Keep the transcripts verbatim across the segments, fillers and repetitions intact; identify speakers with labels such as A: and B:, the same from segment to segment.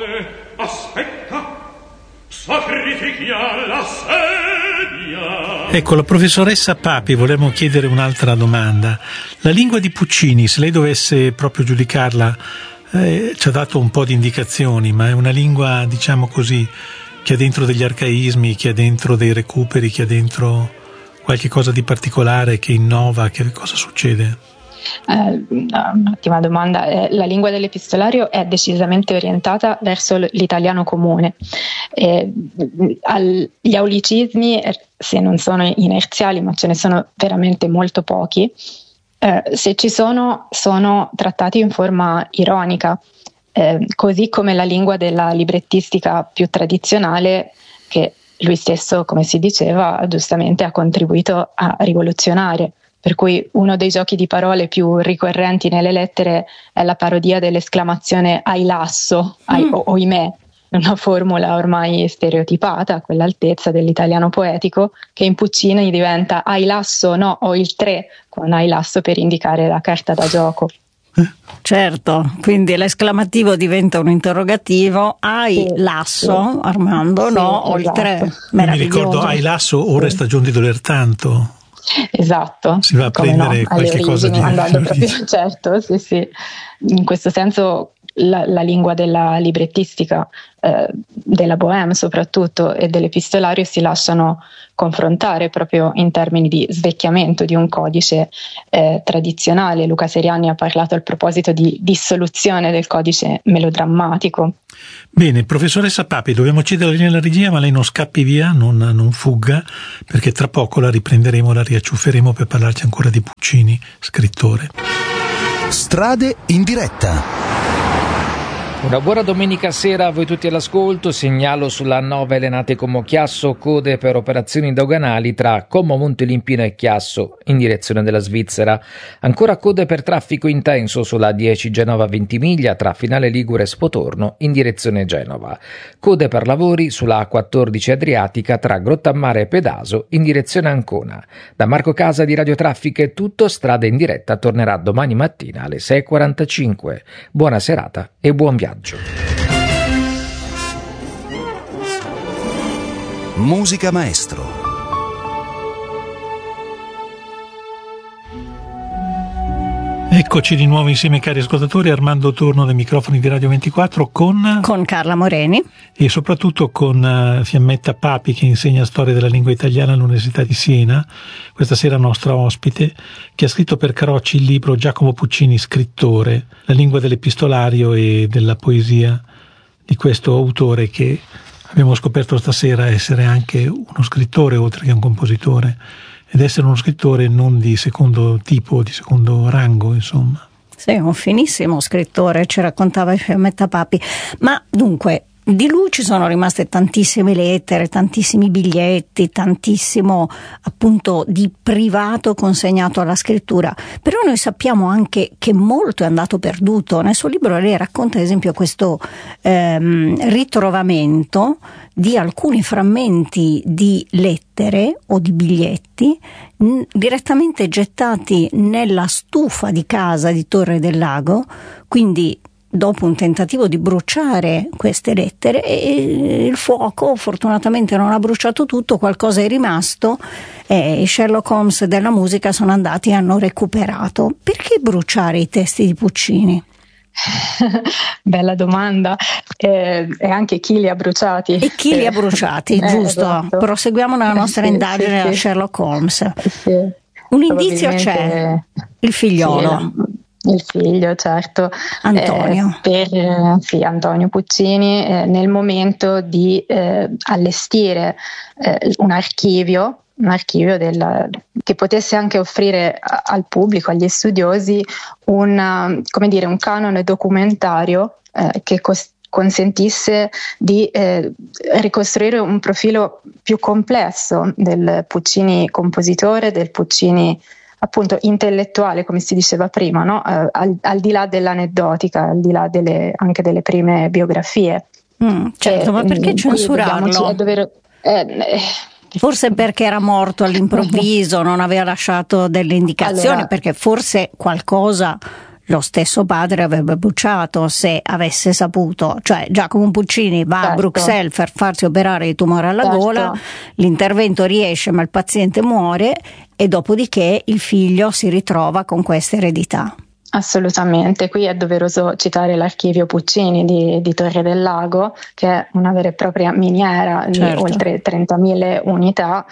A: Aspetta, sacrifichi alla sedia.
B: Ecco, la professoressa Papi, volevo chiedere un'altra domanda. La lingua di Puccini, se lei dovesse proprio giudicarla, eh, ci ha dato un po' di indicazioni, ma è una lingua, diciamo così, che ha dentro degli arcaismi, che ha dentro dei recuperi, che ha dentro qualche cosa di particolare, che innova, che cosa succede?
C: Eh, un'ottima domanda. Eh, la lingua dell'epistolario è decisamente orientata verso l'italiano comune. Eh, al, gli aulicismi, se non sono inerziali, ma ce ne sono veramente molto pochi, eh, se ci sono, sono trattati in forma ironica, eh, così come la lingua della librettistica più tradizionale, che lui stesso, come si diceva, giustamente ha contribuito a rivoluzionare. Per cui uno dei giochi di parole più ricorrenti nelle lettere è la parodia dell'esclamazione ai lasso, ai, mm. o, oimè, una formula ormai stereotipata a quell'altezza dell'italiano poetico, che in Puccini diventa ai lasso, no, o il tre, con ai lasso per indicare la carta da gioco.
D: Certo, quindi l'esclamativo diventa un interrogativo. Hai sì, lasso, sì. Armando, sì, no, o esatto. Il tre.
B: Mi ricordo hai lasso, ora
C: sì.
B: Stagione di doler tanto.
C: Esatto,
B: si va a
C: come
B: prendere
C: no,
B: qualche
C: origini,
B: cosa di
C: andando proprio, certo, sì, sì. In questo senso la, la lingua della librettistica, eh, della Bohème soprattutto, e dell'epistolario si lasciano confrontare proprio in termini di svecchiamento di un codice eh, tradizionale. Luca Seriani ha parlato al proposito di dissoluzione del codice melodrammatico.
B: Bene, professoressa Papi, dobbiamo cedere la linea alla regia, ma lei non scappi via, non, non fugga, perché tra poco la riprenderemo, la riacciufferemo per parlarci ancora di Puccini, scrittore.
E: Strade in diretta.
F: Una buona domenica sera a voi tutti all'ascolto. Segnalo sulla nove Lenate Como Chiasso code per operazioni doganali tra Como Montelimpino e Chiasso in direzione della Svizzera. Ancora code per traffico intenso sulla dieci Genova Ventimiglia tra Finale Ligure e Spotorno in direzione Genova. Code per lavori sulla A quattordici Adriatica tra Grottammare e Pedaso in direzione Ancona. Da Marco Casa di Radio Traffico è tutto. Strada in diretta tornerà domani mattina alle sei e quarantacinque. Buona serata e buon viaggio.
E: Musica maestro.
B: Eccoci di nuovo insieme, cari ascoltatori. Armando Torno dai microfoni di Radio ventiquattro con
D: con Carla Moreni
B: e soprattutto con uh, Fiammetta Papi, che insegna storia della lingua italiana all'Università di Siena. Questa sera nostra ospite, che ha scritto per Carocci il libro Giacomo Puccini, scrittore, la lingua dell'epistolario e della poesia di questo autore, che abbiamo scoperto stasera essere anche uno scrittore oltre che un compositore, ed essere uno scrittore non di secondo tipo, di secondo rango, insomma.
D: Sì, un finissimo scrittore, ci raccontava Fiammetta Papi. Ma dunque, di lui ci sono rimaste tantissime lettere, tantissimi biglietti, tantissimo appunto di privato consegnato alla scrittura, però noi sappiamo anche che molto è andato perduto. Nel suo libro lei racconta ad esempio questo ehm, ritrovamento di alcuni frammenti di lettere o di biglietti n- direttamente gettati nella stufa di casa di Torre del Lago, quindi dopo un tentativo di bruciare queste lettere, e il fuoco fortunatamente non ha bruciato tutto, qualcosa è rimasto e i Sherlock Holmes della musica sono andati e hanno recuperato. Perché bruciare i testi di Puccini?
C: Bella domanda. Eh, e anche chi li ha bruciati.
D: E chi eh. li ha bruciati, eh, giusto. Esatto. Proseguiamo nella nostra
C: eh, sì,
D: indagine
C: sì,
D: da
C: sì.
D: Sherlock Holmes.
C: Sì.
D: Un indizio c'è, il figliolo.
C: Sì, il figlio, certo.
D: Antonio.
C: Eh, per, eh, sì, Antonio Puccini, eh, nel momento di eh, allestire eh, un archivio, un archivio della, che potesse anche offrire a, al pubblico, agli studiosi, un, come dire, un canone documentario eh, che cos- consentisse di eh, ricostruire un profilo più complesso del Puccini compositore, del Puccini appunto intellettuale, come si diceva prima, no? eh, al, al di là dell'aneddotica, al di là delle, anche delle prime biografie.
D: Mm, certo, eh, ma perché censurarlo?
C: È dover, eh, eh,
D: Forse perché era morto all'improvviso, non aveva lasciato delle indicazioni, allora, perché forse qualcosa lo stesso padre avrebbe bruciato se avesse saputo. Cioè Giacomo Puccini va certo. a Bruxelles per farsi operare di tumore alla certo. gola, l'intervento riesce ma il paziente muore e dopodiché il figlio si ritrova con questa eredità.
C: Assolutamente, qui è doveroso citare l'archivio Puccini di, di Torre del Lago, che è una vera e propria miniera certo. di oltre trentamila unità,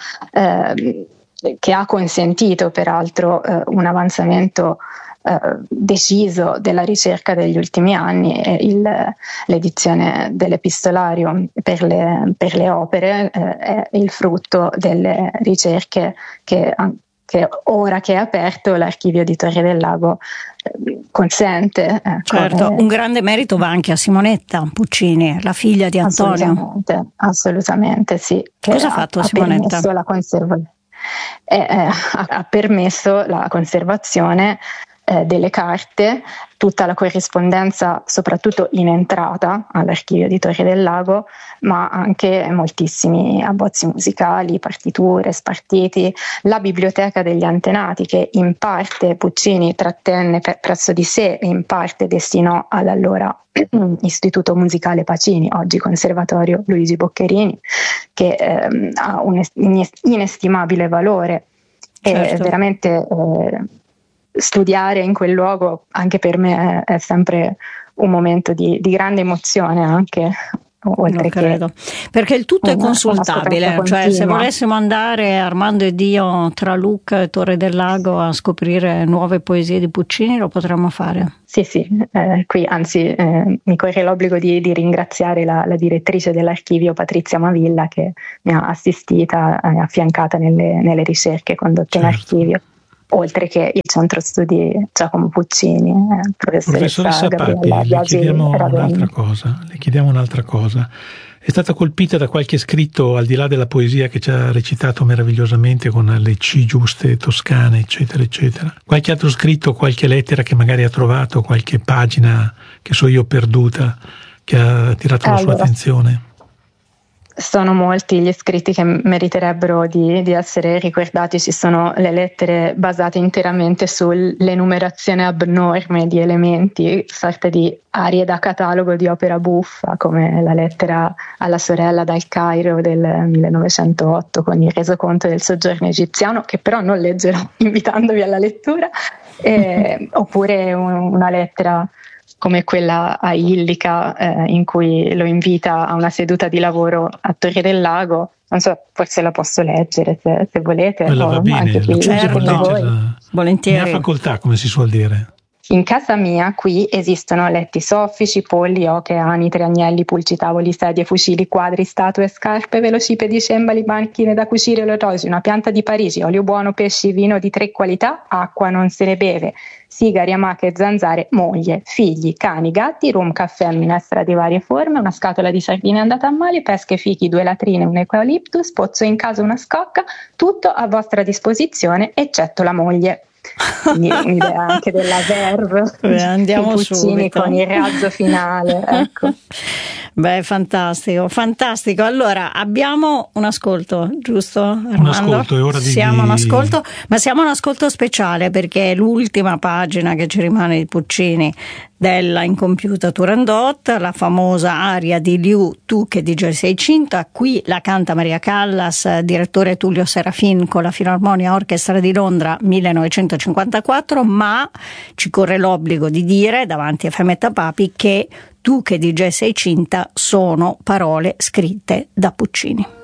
C: eh, che ha consentito peraltro eh, un avanzamento eh, deciso della ricerca degli ultimi anni. E il, l'edizione dell'epistolario per le, per le opere eh, è il frutto delle ricerche che che ora che è aperto l'archivio di Torre del Lago eh, consente. Ecco,
D: certo,
C: eh,
D: un grande merito va anche a Simonetta Puccini, la figlia di Antonio.
C: Assolutamente, assolutamente sì.
D: Cosa ha fatto
C: ha,
D: Simonetta?
C: Ha permesso la conserva- eh, eh, ha, ha permesso la conservazione eh, delle carte, tutta la corrispondenza soprattutto in entrata all'archivio di Torre del Lago, ma anche moltissimi abbozzi musicali, partiture, spartiti, la biblioteca degli antenati che in parte Puccini trattenne per, presso di sé e in parte destinò all'allora Istituto Musicale Pacini, oggi Conservatorio Luigi Boccherini, che ehm, ha un inestimabile valore. Certo. E veramente eh, studiare in quel luogo anche per me è, è sempre un momento di, di grande emozione, anche oltre
D: non credo,
C: che
D: perché il tutto
C: una,
D: è consultabile, cioè se volessimo andare Armando ed io tra Lucca e Torre del Lago a scoprire nuove poesie di Puccini lo potremmo fare.
C: Sì, sì, eh, qui anzi eh, mi corre l'obbligo di, di ringraziare la, la direttrice dell'archivio Patrizia Mavilla che mi ha assistita e eh, affiancata nelle, nelle ricerche condotte certo. in archivio, oltre che il centro studi Giacomo Puccini, eh, professoressa,
B: professoressa Papi, le chiediamo un'altra cosa, le chiediamo un'altra cosa. È stata colpita da qualche scritto, al di là della poesia che ci ha recitato meravigliosamente con le C giuste toscane, eccetera, eccetera. Qualche altro scritto, qualche lettera che magari ha trovato, qualche pagina che so io perduta, che ha attirato allora. la sua attenzione?
C: Sono molti gli scritti che meriterebbero di, di essere ricordati. Ci sono le lettere basate interamente sull'enumerazione abnorme di elementi, sorta di arie da catalogo di opera buffa, come la lettera alla sorella dal Cairo del millenovecentootto con il resoconto del soggiorno egiziano, che però non leggerò invitandovi alla lettura, eh, oppure un, una lettera come quella a Illica eh, in cui lo invita a una seduta di lavoro a Torre del Lago. Non so, forse la posso leggere se, se volete.
B: Quella va bene,
C: qui,
D: certo, no. Volentieri.
B: Ne ha facoltà, come si suol dire.
C: In casa mia qui esistono letti soffici, polli, oche, anitri, agnelli, pulci, tavoli, sedie, fucili, quadri, statue, scarpe, velocipedi, cembali, macchine da cucire, orologi, una pianta di Parigi, olio buono, pesci, vino di tre qualità, acqua non se ne beve, sigari, amache, zanzare, moglie, figli, cani, gatti, rum, caffè, minestra di varie forme, una scatola di sardine andata a male, pesche, fichi, due latrine, un eucaliptus, pozzo in casa, una scocca, tutto a vostra disposizione eccetto la moglie. Quindi un'idea anche della verve.
D: Beh, andiamo
C: Puccini
D: subito
C: con il raggio finale, ecco.
D: Beh, fantastico, fantastico. Allora, abbiamo un ascolto, giusto Armando?
B: Un ascolto, è ora di...
D: Siamo un ascolto, ma siamo un ascolto speciale perché è l'ultima pagina che ci rimane di Puccini della incompiuta Turandot, la famosa aria di Liu, tu che di G sei Cinta. Qui la canta Maria Callas, direttore Tullio Serafin con la Filarmonia Orchestra di Londra millenovecentocinquantaquattro, ma ci corre l'obbligo di dire davanti a Fiammetta Papi che Tu che di G sei Cinta sono parole scritte da Puccini.